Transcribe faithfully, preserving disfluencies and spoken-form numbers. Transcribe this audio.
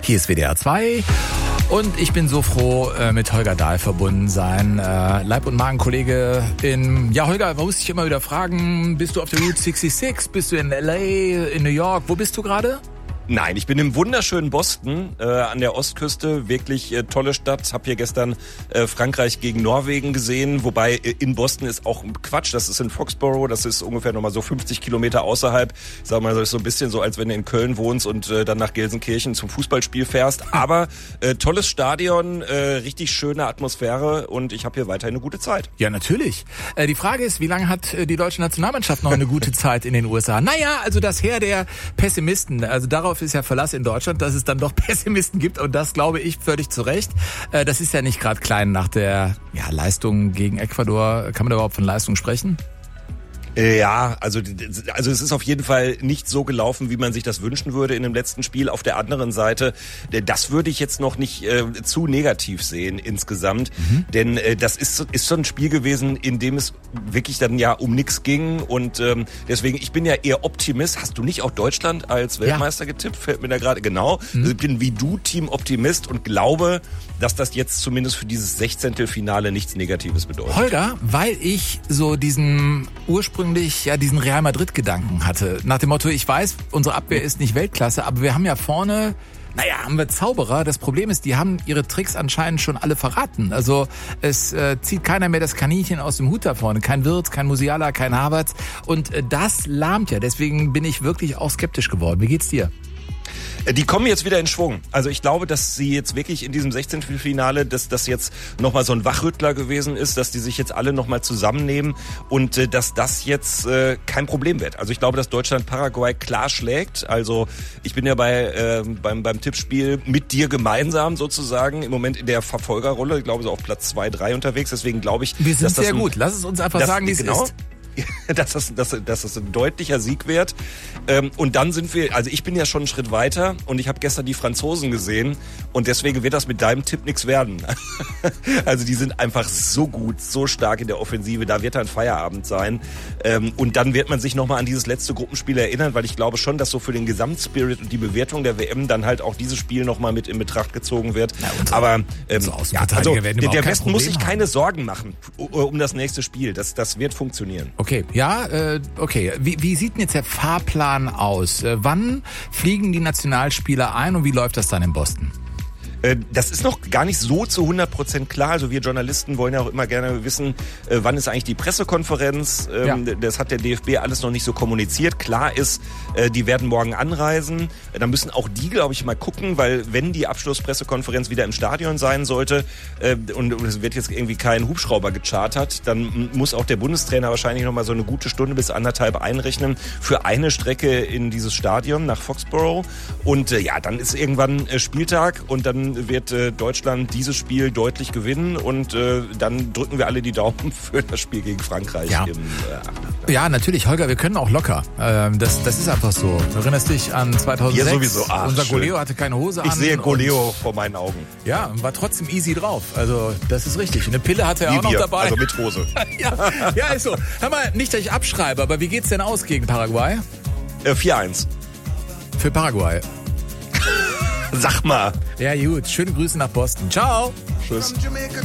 Hier ist W D R zwei und ich bin so froh, mit Holger Dahl verbunden sein. Leib- und Magenkollege in... Ja, Holger, man muss dich immer wieder fragen, bist du auf der Route sechsundsechzig? Bist du in L A, in New York? Wo bist du gerade? Nein, ich bin im wunderschönen Boston äh, an der Ostküste, wirklich äh, tolle Stadt. Hab hier gestern äh, Frankreich gegen Norwegen gesehen, wobei äh, in Boston ist auch Quatsch. Das ist in Foxborough, das ist ungefähr nochmal so fünfzig Kilometer außerhalb. Ich sag mal, das ist so ein bisschen so, als wenn du in Köln wohnst und äh, dann nach Gelsenkirchen zum Fußballspiel fährst. Aber äh, tolles Stadion, äh, richtig schöne Atmosphäre und ich habe hier weiterhin eine gute Zeit. Ja, natürlich. Äh, die Frage ist, wie lange hat äh, die deutsche Nationalmannschaft noch eine gute Zeit in den U S A? Naja, also das Heer der Pessimisten, also darauf ist ja Verlass in Deutschland, dass es dann doch Pessimisten gibt und das glaube ich völlig zu Recht. Das ist ja nicht gerade klein nach der ja, Leistung gegen Ecuador. Kann man da überhaupt von Leistung sprechen? Ja, also also es ist auf jeden Fall nicht so gelaufen, wie man sich das wünschen würde in dem letzten Spiel. Auf der anderen Seite, das würde ich jetzt noch nicht äh, zu negativ sehen insgesamt, mhm. denn äh, das ist ist so ein Spiel gewesen, in dem es wirklich dann ja um nichts ging und ähm, deswegen, ich bin ja eher Optimist. Hast du nicht auch Deutschland als Weltmeister ja. getippt? Fällt mir da gerade genau. Mhm. Also ich bin wie du Team Optimist und glaube, dass das jetzt zumindest für dieses Sechzehntelfinale nichts Negatives bedeutet. Holger, weil ich so diesen ursprünglich ja diesen Real Madrid-Gedanken hatte. Nach dem Motto, ich weiß, unsere Abwehr ist nicht Weltklasse, aber wir haben ja vorne, naja, haben wir Zauberer. Das Problem ist, die haben ihre Tricks anscheinend schon alle verraten. Also es äh, zieht keiner mehr das Kaninchen aus dem Hut da vorne. Kein Wirtz, kein Musiala, kein Havertz. Und äh, das lahmt ja. Deswegen bin ich wirklich auch skeptisch geworden. Wie geht's dir? Die kommen jetzt wieder in Schwung. Also ich glaube, dass sie jetzt wirklich in diesem Sechzehntelfinale, dass das jetzt nochmal so ein Wachrüttler gewesen ist, dass die sich jetzt alle nochmal zusammennehmen und äh, dass das jetzt äh, kein Problem wird. Also ich glaube, dass Deutschland Paraguay klar schlägt. Also ich bin ja bei äh, beim beim Tippspiel mit dir gemeinsam sozusagen im Moment in der Verfolgerrolle. Ich glaube, so auf Platz zwei, drei unterwegs. Deswegen glaube ich, wir sind dass das sehr ein, gut. Lass es uns einfach das, sagen, wie es genau, ist. Dass das, dass, dass das ein deutlicher Sieg wird. Ähm, und dann sind wir, also ich bin ja schon einen Schritt weiter und ich habe gestern die Franzosen gesehen und deswegen wird das mit deinem Tipp nichts werden. Also die sind einfach so gut, so stark in der Offensive, da wird dann Feierabend sein. Ähm, und dann wird man sich nochmal an dieses letzte Gruppenspiel erinnern, weil ich glaube schon, dass so für den Gesamtspirit und die Bewertung der W M dann halt auch dieses Spiel nochmal mit in Betracht gezogen wird. Ja, und aber ähm, so ja, also der, der Westen muss sich keine Sorgen machen um das nächste Spiel. Das, das wird funktionieren. Okay, ja, äh, okay. Wie, wie sieht denn jetzt der Fahrplan aus? Äh, wann fliegen die Nationalspieler ein und wie läuft das dann in Boston? Das ist noch gar nicht so zu hundert Prozent klar. Also wir Journalisten wollen ja auch immer gerne wissen, wann ist eigentlich die Pressekonferenz. Ja. Das hat der D F B alles noch nicht so kommuniziert. Klar ist, die werden morgen anreisen. Da müssen auch die, glaube ich, mal gucken, weil wenn die Abschlusspressekonferenz wieder im Stadion sein sollte und es wird jetzt irgendwie kein Hubschrauber gechartert, dann muss auch der Bundestrainer wahrscheinlich noch mal so eine gute Stunde bis anderthalb einrechnen für eine Strecke in dieses Stadion nach Foxborough. Und ja, dann ist irgendwann Spieltag und dann wird äh, Deutschland dieses Spiel deutlich gewinnen und äh, dann drücken wir alle die Daumen für das Spiel gegen Frankreich. Ja, im, äh, ja natürlich, Holger, wir können auch locker. Ähm, das, das ist einfach so. Du erinnerst dich an zweitausendsechs? Ja, sowieso. Ach, unser schön. Goleo hatte keine Hose ich an. Ich sehe Goleo vor meinen Augen. Ja, war trotzdem easy drauf. Also das ist richtig. Eine Pille hatte er wie auch noch wir, dabei. Also mit Hose. ja, ja, ist so. Hör mal, nicht, dass ich abschreibe, aber wie geht's denn aus gegen Paraguay? Äh, vier eins. Für Paraguay. Sag mal. Ja gut, schöne Grüße nach Boston. Ciao. Tschüss.